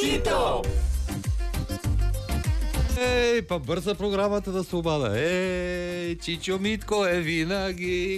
Кито! Ей, па бърза програмата да се обада. Ей, Чичо Митко е винаги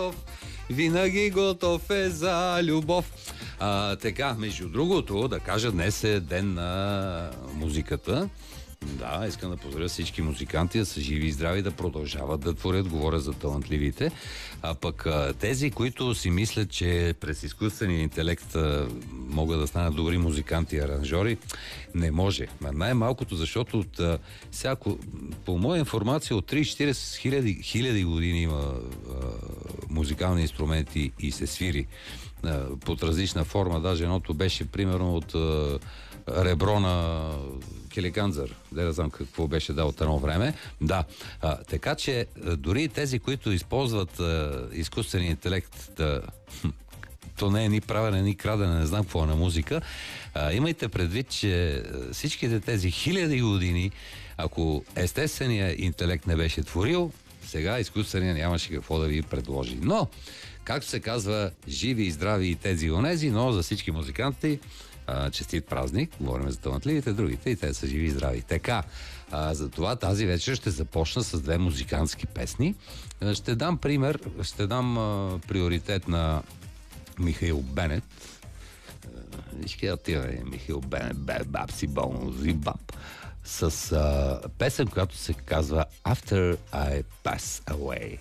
готов е за любов. Така, между другото, да кажа, днес е ден на музиката. Да, искам да поздравя всички музиканти да са живи и здрави, да продължават да творят, говоря за талантливите. А пък тези, които си мислят, че през изкуствения интелект могат да станат добри музиканти и аранжори, не може. Най-малкото, защото от всяко, по моя информация, от 30-40 хиляди години има музикални инструменти и се свири под различна форма. Даже едното беше примерно от ребро на Келиканзър. Не знам какво беше дал от едно време. Да. Така че дори тези, които използват изкуствения интелект то не е ни правене, ни крадене, не знам какво е на музика. Имайте предвид, че всичките тези хиляди години, ако естественият интелект не беше творил, сега изкуственият нямаше какво да ви предложи. Но, както се казва, живи и здрави и тези и онези, но за всички музиканти честит празник, говорим за талантливите, другите и те са живи и здрави. Така, затова тази вечер ще започна с две музикантски песни. Ще дам пример, ще дам приоритет на Михаил Бенет. Вижте, отиваме Михаил Бенет, баб си болно, зибаб. С песен, която се казва After I Pass Away.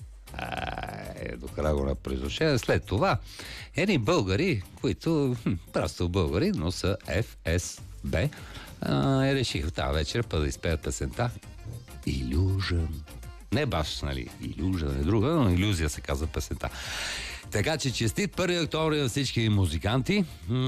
До края го произношение. След това едни българи, които просто българи, но са FSB, решиха тази вечер да изпеят песента Illusion. Не баш, нали, Illusion е друга, но Илюзия се казва песента. Така че честит 1 октомври на всички музиканти,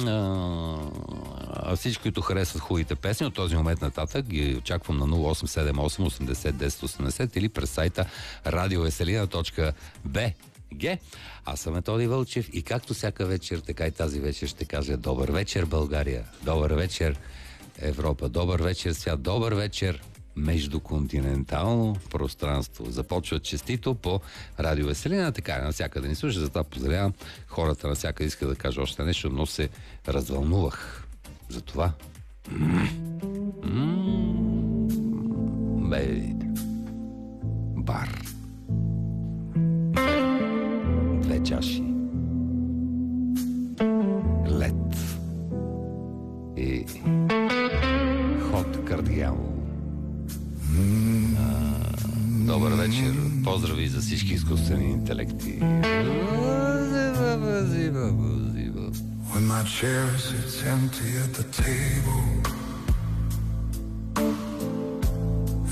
всички, които харесват хубавите песни от този момент нататък, ги очаквам на 0878 80 10 80 или през сайта radioveselina.bg. Аз съм Методи Вълчев и както всяка вечер, така и тази вечер ще кажа добър вечер България, добър вечер Европа, добър вечер свят, добър вечер междуконтинентално пространство. Започва честито по Радио Веселина, така е, навсякъде ни слуша, затова поздравявам хората навсякъде. Иска да кажа още нещо, но се развълнувах. Затова бар. Две чаши. Лед. И хот кардиал. Добър вечер. Поздрави за всички изкуствени интелекти. When my chair sits empty at the table